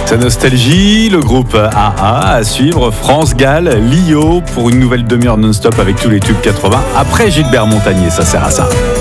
Sa nostalgie, le groupe AA à suivre, France-Galles, Lio pour une nouvelle demi-heure non-stop avec tous les tubes 80. Après Gilbert Montagnier, ça sert à ça.